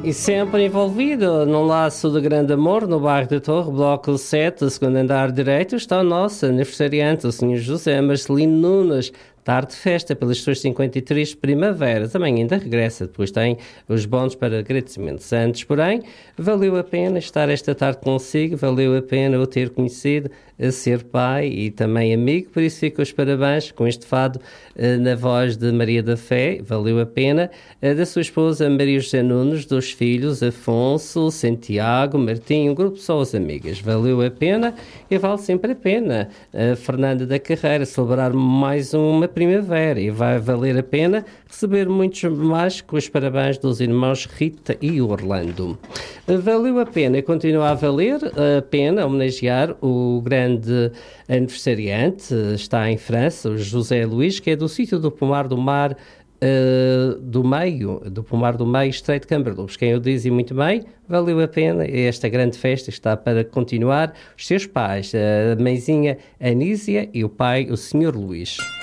E sempre envolvido num laço de grande amor, no bairro da Torre, bloco 7, segundo andar direito, está o nosso aniversariante, o Sr. José Marcelino Nunes. Tarde de festa pelas suas 53 primaveras. Amanhã ainda regressa, depois tem os bónus para agradecimentos. Antes, porém, valeu a pena estar esta tarde consigo, valeu a pena o ter conhecido, a ser pai e também amigo, por isso fico os parabéns com este fado na voz de Maria da Fé, valeu a pena, da sua esposa Maria José Nunes, dos filhos Afonso, Santiago, Martinho, um grupo só as amigas, valeu a pena e vale sempre a pena. Fernanda da Carreira, celebrar mais uma primavera e vai valer a pena receber muitos mais com os parabéns dos irmãos Rita e Orlando. Valeu a pena e continua a valer a pena homenagear o grande aniversariante, está em França, o José Luís, que é do sítio do Pomar do Mar do Pomar do Meio, Estreito de Camberluz. Quem o diz e muito bem, valeu a pena, esta grande festa está para continuar. Os seus pais, a mãezinha Anísia e o pai, o Sr. Luís.